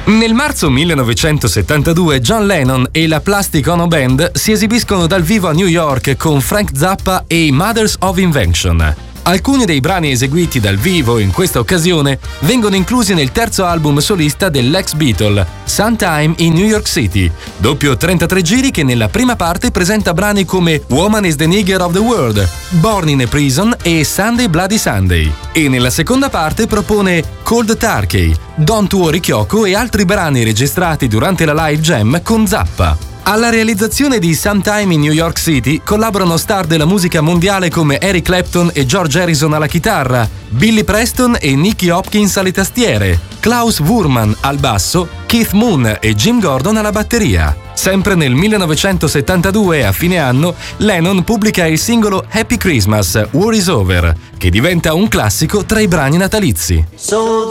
Nel marzo 1972 John Lennon e la Plastic Ono Band si esibiscono dal vivo a New York con Frank Zappa e i Mothers of Invention. Alcuni dei brani eseguiti dal vivo in questa occasione vengono inclusi nel terzo album solista dell'ex Beatle, Sometime in New York City, doppio 33 giri che nella prima parte presenta brani come Woman is the Nigger of the World, Born in a Prison e Sunday Bloody Sunday, e nella seconda parte propone Cold Turkey, Don't Worry Kyoko e altri brani registrati durante la live jam con Zappa. Alla realizzazione di Sometime in New York City collaborano star della musica mondiale come Eric Clapton e George Harrison alla chitarra, Billy Preston e Nicky Hopkins alle tastiere, Klaus Wurman al basso, Keith Moon e Jim Gordon alla batteria. Sempre nel 1972, a fine anno, Lennon pubblica il singolo Happy Christmas, War is Over, che diventa un classico tra i brani natalizi.